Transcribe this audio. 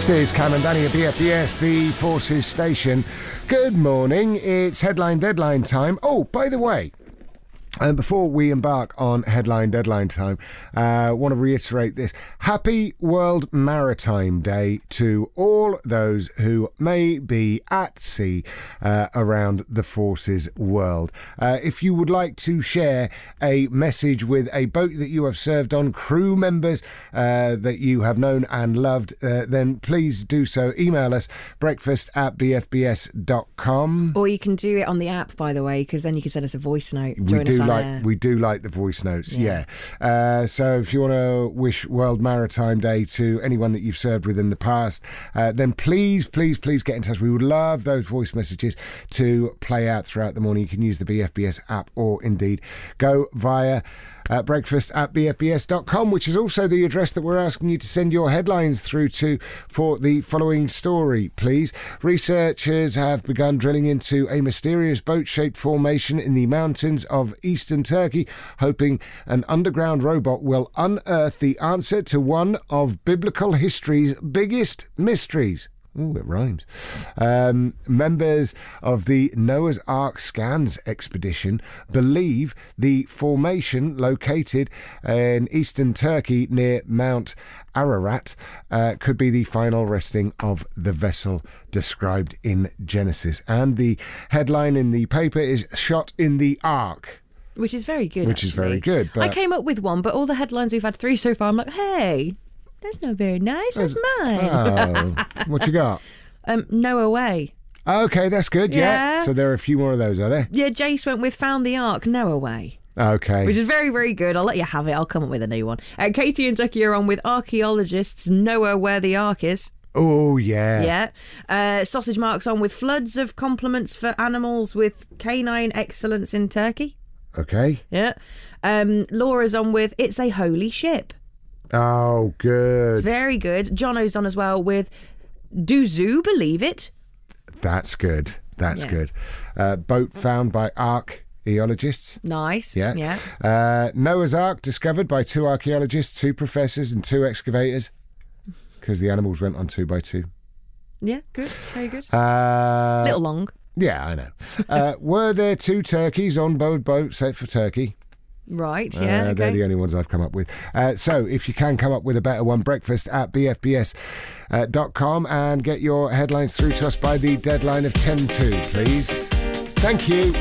This is Cam and Danny at BFBS, the Forces station. Good morning. It's Headline Deadline time. Oh, by the way, before we embark on Headline Deadline time, I want to reiterate this. Happy World Maritime Day to all those who may be at sea around the Forces world. If you would like to share a message with a boat that you have served on, crew members that you have known and loved, then please do so. Email us, breakfast@bfbs.com. Or you can do it on the app, by the way, because then you can send us a voice note. We do like the voice notes, yeah. So if you want to wish World Maritime Day to anyone that you've served with in the past, then please get in touch. We would love those voice messages to play out throughout the morning. You can use the BFBS app or indeed go via breakfast@bfbs.com, which is also the address that we're asking you to send your headlines through to for the following story, please. Researchers have begun drilling into a mysterious boat-shaped formation in the mountains of eastern Turkey, hoping an underground robot will unearth the answer to one of biblical history's biggest mysteries. Ooh, it rhymes. Members of the Noah's Ark Scans expedition believe the formation located in eastern Turkey near Mount Ararat could be the final resting of the vessel described in Genesis. And the headline in the paper is "Shot in the Ark." Which is very good, Which is very good. But I came up with one, but all the headlines we've had through so far, I'm like, hey, that's not very nice. That's mine. Oh, what you got? Noah Way. Okay, that's good, yeah. So there are a few more of those, are there? Yeah, Jace went with Found the Ark, Noah Way. Okay. Which is very, very good. I'll let you have it. I'll come up with a new one. Katie and Ducky are on with archaeologists know where the Ark is. Oh, yeah. Yeah. Sausage Mark's on with floods of compliments for animals with canine excellence in Turkey. Okay. Yeah. Laura's on with It's a Holy Ship. Oh, good. It's very good. Jono's on as well with Do Zoo Believe It? That's good. That's good. Boat found by archaeologists. Nice. Yeah. Noah's Ark discovered by 2 archaeologists, 2 professors and 2 excavators, because the animals went on 2 by 2. Yeah, good. Very good. Little long. Yeah, I know. Were there 2 turkeys on board boat set for Turkey? Right, yeah. Okay. They're the only ones I've come up with. So if you can come up with a better one, breakfast@bfbs.com and get your headlines through to us by the deadline of 10 to, please. Thank you.